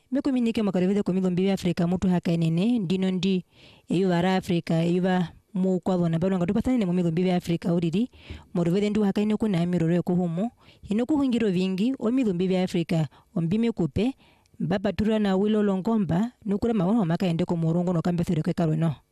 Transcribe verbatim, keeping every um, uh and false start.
Meko minike makarevede komilo mbibi Afrika mutu haka nene ndino ndi eyu vara Afrika eyu va mu kwa bona balo ngatu patane mu milo mbibi Afrika uriri moruvede ndu haka ine kuna miroro ko humo ino kuhungiro vingi o milo mbibi Afrika ombime kupe baba turana wilo longomba nukura mawono maka ende ko murongo no kambethero ke karweno